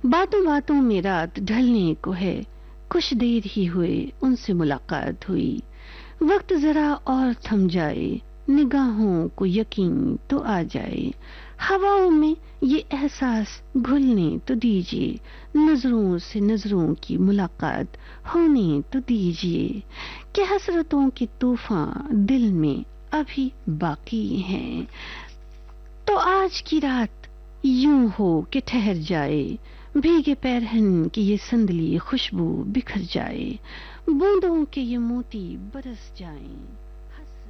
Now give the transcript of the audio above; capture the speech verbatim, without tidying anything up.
बातों बातों में रात ढलने को है, कुछ देर ही हुए उनसे मुलाकात हुई। वक्त जरा और थम जाए, निगाहों को यकीन तो आ जाए। हवाओं में ये एहसास घुलने तो दीजिए, नजरों से नजरों की मुलाकात होने तो दीजिए। कि हसरतों के तूफान दिल में अभी बाकी हैं। तो आज की रात यूं हो कि ठहर जाए, भीगे पैरहन की ये संदली खुशबू बिखर जाए, बूंदों के ये मोती बरस जाएं।